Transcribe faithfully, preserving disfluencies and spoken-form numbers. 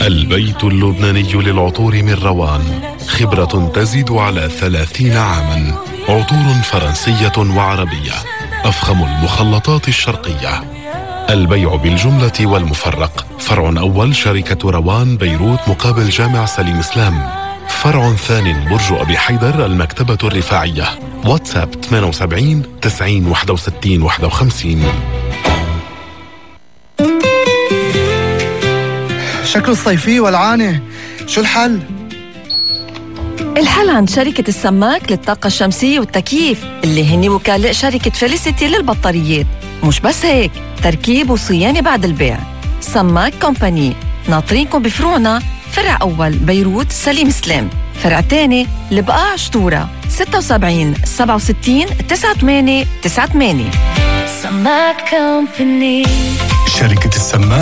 البيت اللبناني للعطور من روان، خبرة تزيد على ثلاثين عاماً. عطور فرنسية وعربية، أفخم المخلطات الشرقية. البيع بالجملة والمفرق. فرع أول شركة روان بيروت مقابل جامع سليم سلام. فرع ثاني برج أبي حيدر المكتبة الرفاعية. واتساب ثمانية وسبعين تسعين واحد وستين واحد وخمسين. شكله الصيفي والعانة، شو الحل؟ الحل عند شركة السماك للطاقة الشمسية والتكييف اللي هني وكلاء شركة فيليسيتي للبطاريات. مش بس هيك، تركيب وصيانة بعد البيع. سماك كومباني ناطرينكم بفروعنا، فرع أول بيروت سليم سلام، فرع تاني لبقاع شطورة ستة وسبعين سبعة وستين تسعة ثمانية تسعة ثمانية. سماك كومباني. شركة السماك